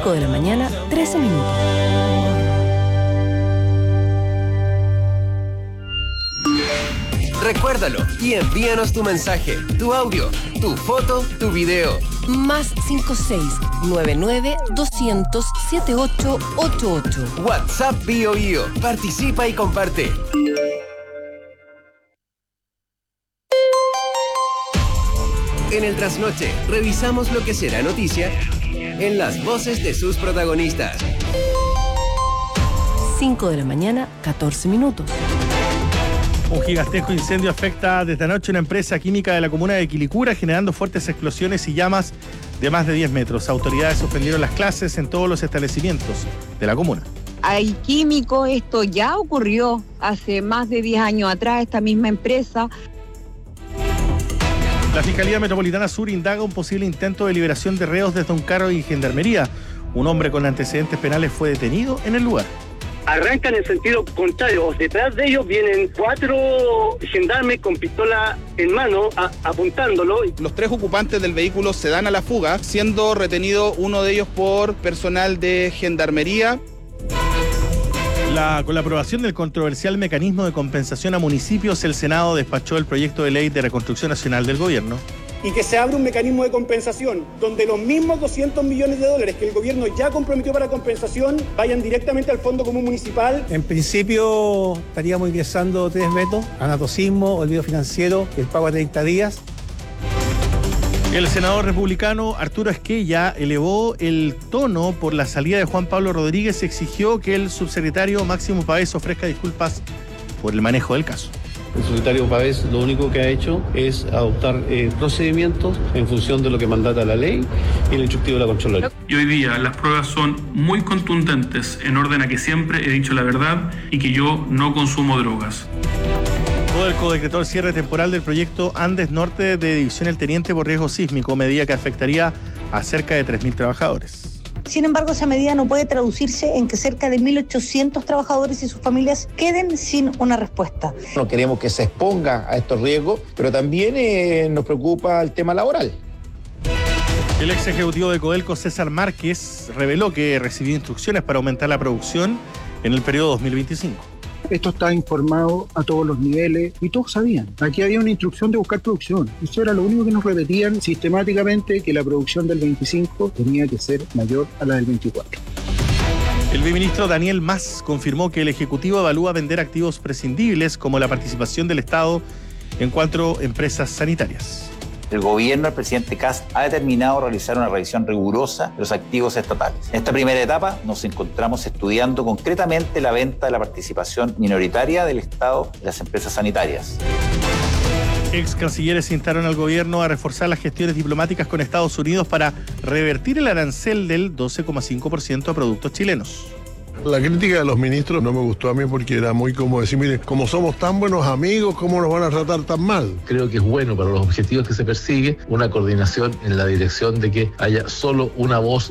5 de la mañana, 13 minutos. Recuérdalo y envíanos tu mensaje, tu audio, tu foto, tu video. Más 56-99-200-7888. WhatsApp Bio Bio. Participa y comparte. En el trasnoche, revisamos lo que será noticia en las voces de sus protagonistas. 5 de la mañana, 14 minutos. Un gigantesco incendio afecta desde anoche una empresa química de la comuna de Quilicura, generando fuertes explosiones y llamas de más de 10 metros. Autoridades suspendieron las clases en todos los establecimientos de la comuna. Hay químico, esto ya ocurrió hace más de 10 años atrás, esta misma empresa. La Fiscalía Metropolitana Sur indaga un posible intento de liberación de reos desde un carro y gendarmería. Un hombre con antecedentes penales fue detenido en el lugar. Arrancan en sentido contrario. Detrás de ellos vienen 4 gendarmes con pistola en mano apuntándolo. Los 3 ocupantes del vehículo se dan a la fuga, siendo retenido uno de ellos por personal de gendarmería. Con la aprobación del controversial mecanismo de compensación a municipios, el Senado despachó el proyecto de ley de reconstrucción nacional del gobierno. Y que se abra un mecanismo de compensación donde los mismos $200 millones que el gobierno ya comprometió para compensación vayan directamente al Fondo Común Municipal. En principio estaríamos ingresando 3 vetos: anatocismo, olvido financiero, el pago a 30 días. El senador republicano Arturo Esquella elevó el tono por la salida de Juan Pablo Rodríguez y exigió que el subsecretario Máximo Pavés ofrezca disculpas por el manejo del caso. El subsecretario Pavés lo único que ha hecho es adoptar procedimientos en función de lo que mandata la ley y el instructivo de la Contraloría. Y hoy día las pruebas son muy contundentes en orden a que siempre he dicho la verdad y que yo no consumo drogas. Codelco decretó el cierre temporal del proyecto Andes Norte de División El Teniente por riesgo sísmico, medida que afectaría a cerca de 3.000 trabajadores. Sin embargo, esa medida no puede traducirse en que cerca de 1.800 trabajadores y sus familias queden sin una respuesta. No queremos que se exponga a estos riesgos, pero también nos preocupa el tema laboral. El ex ejecutivo de Codelco, César Márquez, reveló que recibió instrucciones para aumentar la producción en el periodo 2025. Esto está informado a todos los niveles y todos sabían. Aquí había una instrucción de buscar producción. Eso era lo único que nos repetían sistemáticamente, que la producción del 25 tenía que ser mayor a la del 24. El viceministro Daniel Mas confirmó que el Ejecutivo evalúa vender activos prescindibles como la participación del Estado en 4 empresas sanitarias. El gobierno del presidente Kast ha determinado realizar una revisión rigurosa de los activos estatales. En esta primera etapa nos encontramos estudiando concretamente la venta de la participación minoritaria del Estado en las empresas sanitarias. Ex cancilleres instaron al gobierno a reforzar las gestiones diplomáticas con Estados Unidos para revertir el arancel del 12,5% a productos chilenos. La crítica de los ministros no me gustó a mí porque era muy como decir, miren, como somos tan buenos amigos, ¿cómo nos van a tratar tan mal? Creo que es bueno para los objetivos que se persigue una coordinación en la dirección de que haya solo una voz.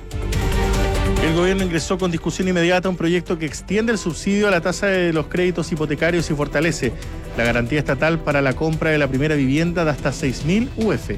El gobierno ingresó con discusión inmediata un proyecto que extiende el subsidio a la tasa de los créditos hipotecarios y fortalece la garantía estatal para la compra de la primera vivienda de hasta 6.000 UF.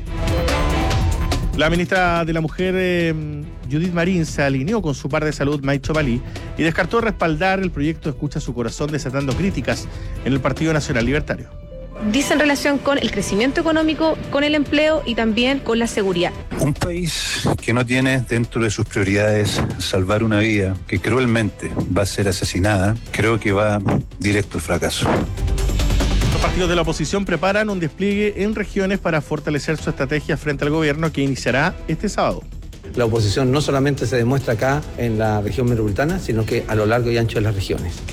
La ministra de la Mujer, Judith Marín, se alineó con su par de salud, Maicho Palí, y descartó respaldar el proyecto Escucha su corazón, desatando críticas en el Partido Nacional Libertario. Dice en relación con el crecimiento económico, con el empleo y también con la seguridad. Un país que no tiene dentro de sus prioridades salvar una vida que cruelmente va a ser asesinada, creo que va directo al fracaso. Los partidos de la oposición preparan un despliegue en regiones para fortalecer su estrategia frente al gobierno que iniciará este sábado. La oposición no solamente se demuestra acá en la región metropolitana, sino que a lo largo y ancho de las regiones.